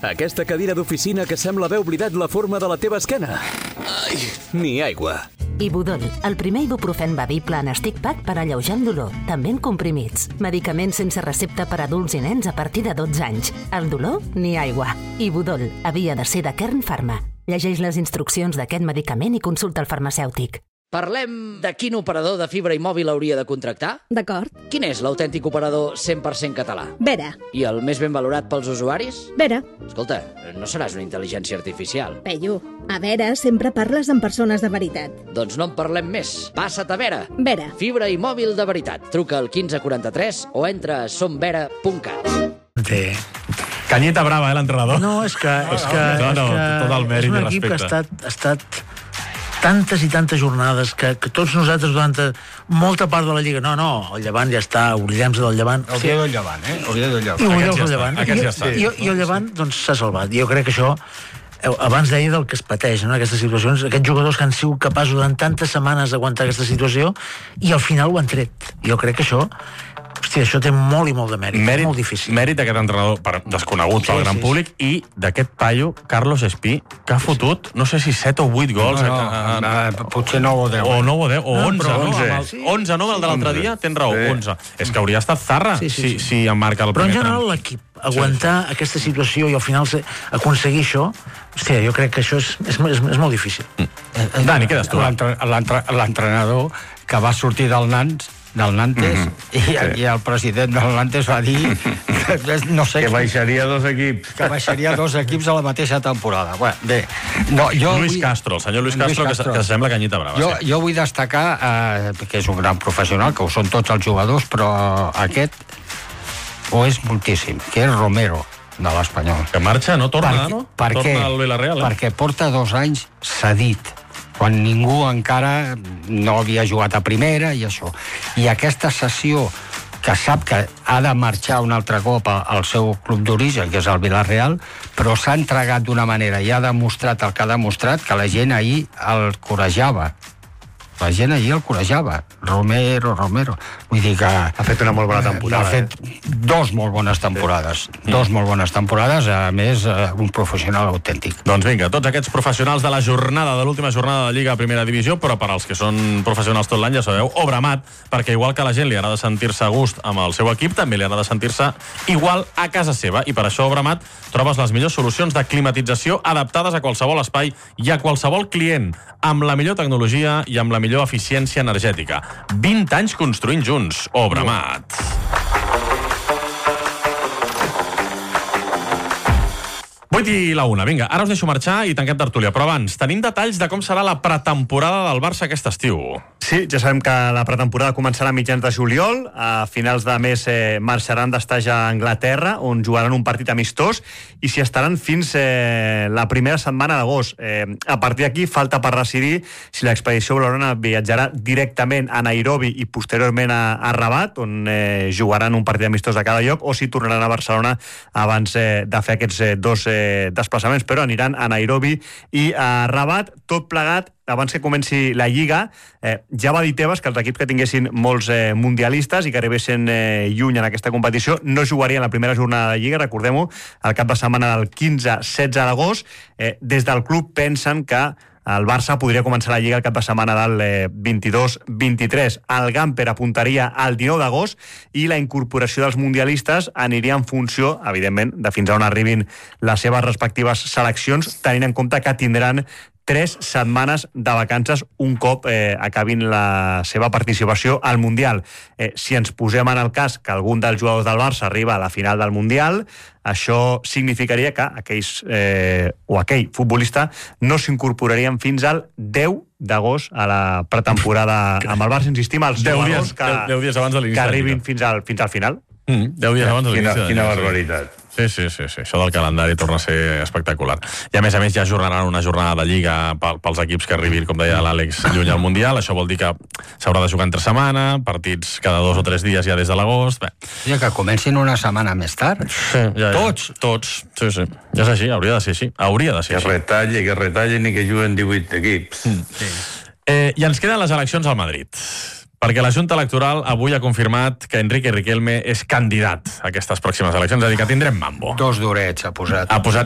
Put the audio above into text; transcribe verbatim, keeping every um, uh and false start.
Aquesta cadira d'oficina que sembla haver oblidat la forma de la teva esquena. Ai, ni aigua. Ibudol, el primer ibuprofen bevible en stick pack per alleujar el dolor, també en comprimits. Medicaments sense recepta per a adults i nens a partir de dotze anys. El dolor, ni aigua. Ibudol, havia de ser de Kern Pharma. Llegeix les instruccions d'aquest medicament i consulta el farmacèutic. Parlem de quin operador de fibra i mòbil hauria de contractar? D'acord. Quin és l'autèntic operador cent per cent català? Vera. I el més ben valorat pels usuaris? Vera. Escolta, no seràs una intel·ligència artificial. Peyu, a Vera sempre parles amb persones de veritat. Doncs no en parlem més. Passa't a Vera. Vera. Fibra i mòbil de veritat. Truca al quinze quaranta-tres o entra a somvera punt cat. Té. Canyeta brava, eh, l'entrenador? No, és que... És que, no, no, és que tot el mèrit és un i equip que ha respecte. estat, ha estat tantes i tantes jornades que, que tots nosaltres durant molta part de la Lliga... No, no, el Llevant ja està, oblidem-se del Llevant. El dia del Llevant, eh? El dia del Llevant. I oblidem Aquests ja del Llevant. està, aquests ja està. I, i el Llevant, doncs, s'ha salvat. Jo crec que això... Abans deia del que es pateix, no?, aquestes situacions, aquests jugadors que han sigut capaços durant tantes setmanes d'aguantar aquesta situació i al final ho han tret. Jo crec que això... Hòstia, això té molt i molt de mèrit, mèrit molt difícil. Mèrit d'aquest entrenador per, desconegut Sí, pel gran sí, públic i d'aquest paio, Carlos Espí, que ha fotut, no sé si set o vuit gols. No, no, a, a, a, potser nou o deu. O nou o deu, o No, onze, però no? onze. Amb el, Sí. onze, no? El de l'altre dia, tens raó, Sí. onze. És que hauria estat Zarra, Sí, sí, si, sí. si em marca el Però en primer general tram. l'equip, aguantar sí, sí. aquesta situació i al final se- aconseguir això, hòstia, jo crec que això és, és, és, és molt difícil. Mm. Dani, quedes tu? L'entre- l'entre- L'entrenador que va sortir del Nantes del Nantes, mm -hmm. i, sí. i el president del Nantes va dir que, no sé, Que baixaria dos equips. que baixaria dos equips a la mateixa temporada. Bé, bé. No, jo Lluís vull... Castro, el senyor Lluís Castro, Lluís que, que sembla canyita brava. Jo, sí. jo vull destacar eh, que és un gran professional, que ho són tots els jugadors, però aquest ho és moltíssim, que és Romero, de l'Espanyol. Que marxa, no torna, Per- no? Per torna què? al Villarreal, eh? Perquè porta dos anys cedit, quan ningú encara no havia jugat a primera i això. I aquesta sessió que sap que ha de marxar un altre cop al seu club d'origen, que és el Villarreal, però s'ha entregat d'una manera i ha demostrat el que ha demostrat, que la gent ahir el corejava. La gent ahir el corejava. Romero, Romero. Vull dir que... Ha fet una molt bona temporada. Ha fet dos molt bones temporades. Sí. Dos molt bones temporades, a més, eh, un professional autèntic. Doncs vinga, tots aquests professionals de la jornada, de l'última jornada de Lliga a Primera Divisió, però per als que són professionals tot l'any, ja sabeu, Obramat, perquè igual que a la gent li agrada sentir-se a gust amb el seu equip, també li agrada sentir-se igual a casa seva, i per això Obramat trobes les millors solucions de climatització adaptades a qualsevol espai i a qualsevol client, amb la millor tecnologia i amb la millor eficiència energètica. vint anys construint junts. Obramat. vuit i la una. Vinga, ara us deixo marxar i tanquem tertúlia. Però abans, tenim detalls de com serà la pretemporada del Barça aquest estiu. Sí, ja sabem que la pretemporada començarà a mitjans de juliol. A finals de mes eh, marxaran d'estage a Anglaterra, on jugaran un partit amistós, i s'hi estaran fins eh, la primera setmana d'agost. Eh, a partir d'aquí falta per decidir si l'expedició blaugrana viatjarà directament a Nairobi i posteriorment a, a Rabat, on eh, jugaran un partit amistós a cada lloc, o si tornaran a Barcelona abans eh, de fer aquests eh, dos eh, desplaçaments, però aniran a Nairobi i a Rabat, tot plegat abans que comenci la Lliga. Eh, ja va dir Tebas que els equips que tinguessin molts eh, mundialistes i que arribessin eh, lluny en aquesta competició no jugarien la primera jornada de Lliga, recordem-ho, el cap de setmana del quinze setze d'agost. Eh, des del club pensen que el Barça podria començar la Lliga el cap de setmana del eh, vint-i-dos vint-i-tres. El Gamper apuntaria al dinou d'agost i la incorporació dels mundialistes aniria en funció, evidentment, de fins a on arribin les seves respectives seleccions, tenint en compte que tindran tres setmanes de vacances un cop eh, acabin la seva participació al Mundial. Eh, si ens posem en el cas que algun dels jugadors del Barça arriba a la final del Mundial, això significaria que aquells, eh, o aquell futbolista no s'incorporarien fins al deu d'agost a la pretemporada amb el Barça. Insistim, els jugadors que, deu dies abans de l'inici que de la arribin Lliga. fins al, fins al final. Mm, deu dies abans de l'inici de la Quina Lliga, sí. barbaritat. Sí, sí, sí, sí. Això del calendari torna a ser espectacular. I a més a més ja ajornaran una jornada de Lliga pels equips que arribin, com deia l'Àlex, lluny al Mundial. Això vol dir que s'haurà de jugar entre setmana, partits cada dos o tres dies ja des de l'agost. Bé. Ja que comencin una setmana més tard. Sí, ja, ja. Tots. Tots, sí, sí. Ja és així, hauria de ser així. Hauria de ser Que així. retalle, que retalle i que juguen divuit equips. Mm. Sí. Eh, I ens queden les eleccions al Madrid. Perquè la Junta Electoral avui ha confirmat que Enrique Riquelme és candidat a aquestes pròximes eleccions, és a dir, que tindrem mambo. Dos durets ha posat. Ha posat